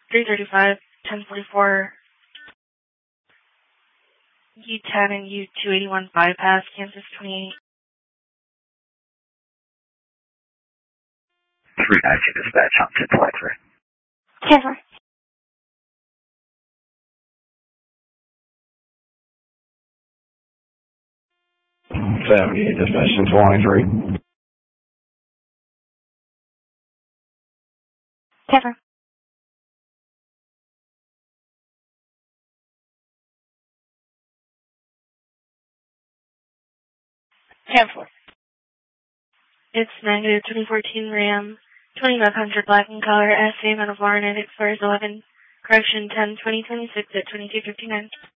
335, 1044, U10 and U281 bypass, Kansas 28. 392 dispatch on 1043. 10-4. 78 dispatch 1023. 10-4. It's negative 2014 Ram, 2500 black in color, SA metal bar, and it expires 11, correction 10-2026 at 22:59.